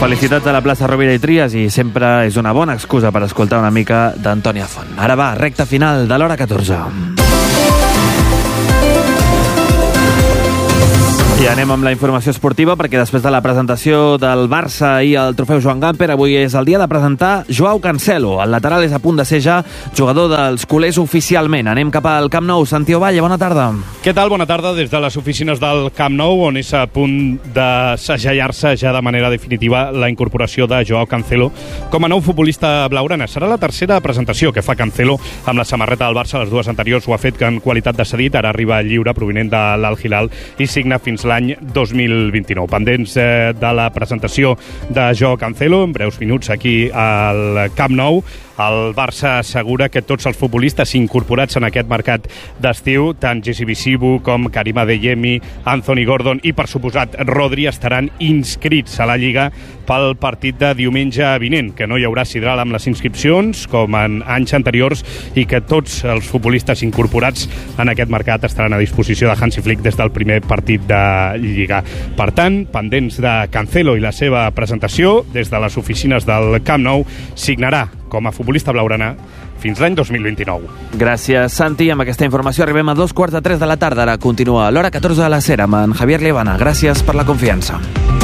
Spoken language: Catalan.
Felicitats a la plaça Rovira i Trias, i sempre és una bona excusa per escoltar una mica d'Antònia Font. Ara va, recta final de l'hora 14. I anem amb la informació esportiva, perquè després de la presentació del Barça i el trofeu Joan Gamper, avui és el dia de presentar Joao Cancelo. El lateral és a punt de ser ja jugador dels culers oficialment. Anem cap al Camp Nou. Santi Ovalle, bona tarda. Què tal? Bona tarda des de les oficines del Camp Nou, on és a punt de segellar-se ja de manera definitiva la incorporació de Joao Cancelo com a nou futbolista blaugrana. Serà la tercera presentació que fa Cancelo amb la samarreta del Barça. Les dues anteriors ho ha fet en qualitat de cedit, ara arriba lliure provinent de l'Al Hilal i signa fins l'any 2029. Pendents de la presentació de Joao Cancelo, en breus minuts aquí al Camp Nou. El Barça assegura que tots els futbolistes incorporats en aquest mercat d'estiu, tant Jesse Visibu com Karim Adeyemi, Anthony Gordon i, per suposat, Rodri, estaran inscrits a la Lliga pel partit de diumenge vinent, que no hi haurà sidral amb les inscripcions, com en anys anteriors, i que tots els futbolistes incorporats en aquest mercat estaran a disposició de Hansi Flick des del primer partit de Lliga. Per tant, pendents de Cancelo i la seva presentació, des de les oficines del Camp Nou, signarà com a futbolista blaugrana fins l'any 2029. Gràcies, Santi. Amb aquesta informació arribem a 2:45 de la tarda. Ara continua l'hora 14 a la Sera amb en Javier Liebana. Gràcies per la confiança.